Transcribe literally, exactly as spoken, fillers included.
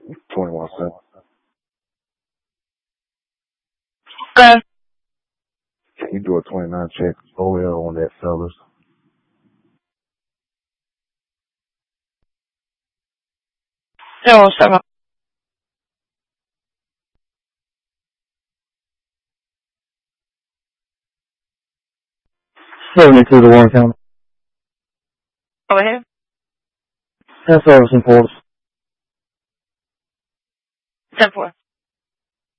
twenty-one cents. Okay. Can you do a twenty-nine check O L on that fellas? Zero seven. seventy-two to Warren County. Go ahead. ten service in Florida. ten four.